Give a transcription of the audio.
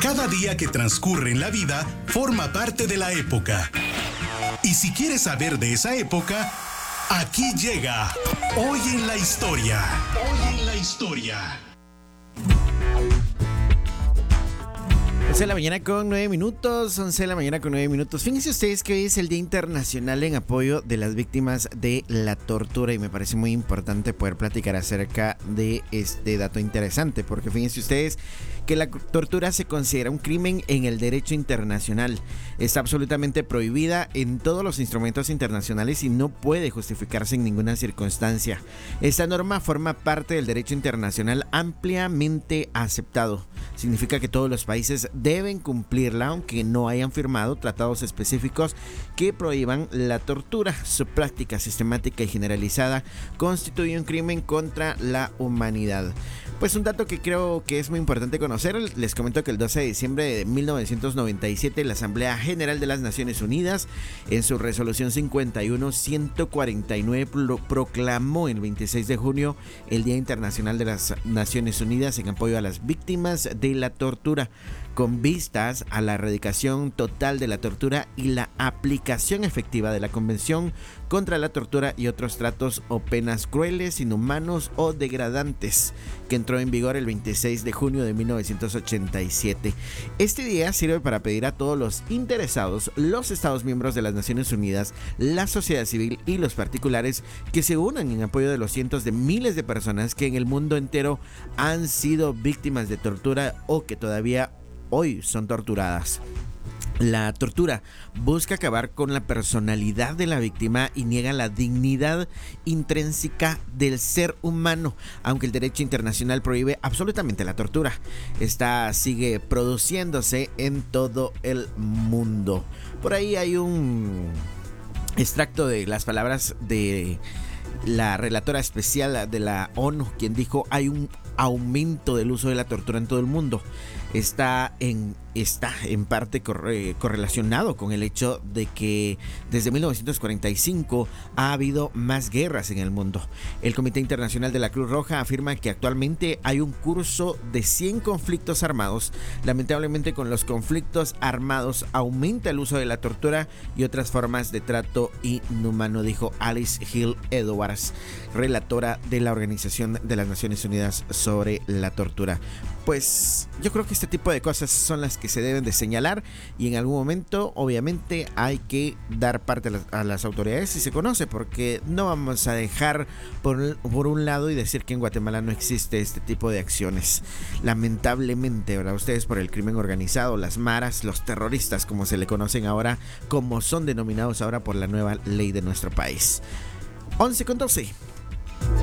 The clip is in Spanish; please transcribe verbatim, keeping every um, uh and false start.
Cada día que transcurre en la vida forma parte de la época. Y si quieres saber de esa época, aquí llega Hoy en la Historia. Hoy en la Historia. once de la mañana con nueve minutos, once de la mañana con nueve minutos. Fíjense ustedes que hoy es el Día Internacional en apoyo de las víctimas de la tortura y me parece muy importante poder platicar acerca de este dato interesante, porque fíjense ustedes que la tortura se considera un crimen en el derecho internacional. Está absolutamente prohibida en todos los instrumentos internacionales y no puede justificarse en ninguna circunstancia. Esta norma forma parte del derecho internacional ampliamente aceptado. Significa que todos los países deben cumplirla, aunque no hayan firmado tratados específicos que prohíban la tortura. Su práctica sistemática y generalizada constituye un crimen contra la humanidad. Pues un dato que creo que es muy importante conocer, les comento que el doce de diciembre de mil novecientos noventa y siete la Asamblea General de las Naciones Unidas en su resolución cincuenta y uno ciento cuarenta y nueve pro- proclamó el veintiséis de junio el Día Internacional de las Naciones Unidas en apoyo a las víctimas de la tortura, con vistas a la erradicación total de la tortura y la aplicación efectiva de la Convención contra la tortura y otros tratos o penas crueles, inhumanos o degradantes, que entró en vigor el veintiséis de junio de mil novecientos ochenta y siete. Este día sirve para pedir a todos los interesados, los Estados miembros de las Naciones Unidas, la sociedad civil y los particulares que se unan en apoyo de los cientos de miles de personas que en el mundo entero han sido víctimas de tortura o que todavía hoy son torturadas. La tortura busca acabar con la personalidad de la víctima y niega la dignidad intrínseca del ser humano, aunque el derecho internacional prohíbe absolutamente la tortura. Esta sigue produciéndose en todo el mundo. Por ahí hay un extracto de las palabras de la relatora especial de la ONU, quien dijo: hay un aumento del uso de la tortura en todo el mundo. Está en, está en parte corre, correlacionado con el hecho de que desde mil novecientos cuarenta y cinco ha habido más guerras en el mundo. El Comité Internacional de la Cruz Roja afirma que actualmente hay un curso de cien conflictos armados. Lamentablemente, con los conflictos armados aumenta el uso de la tortura y otras formas de trato inhumano, dijo Alice Hill Edwards, relatora de la Organización de las Naciones Unidas sobre la tortura. Pues yo creo que este tipo de cosas son las que se deben de señalar y en algún momento obviamente hay que dar parte a las, a las autoridades si se conoce, porque no vamos a dejar por, por un lado y decir que en Guatemala no existe este tipo de acciones. Lamentablemente, ¿verdad? Ustedes, por el crimen organizado, las maras, los terroristas como se le conocen ahora, como son denominados ahora por la nueva ley de nuestro país. once con doce.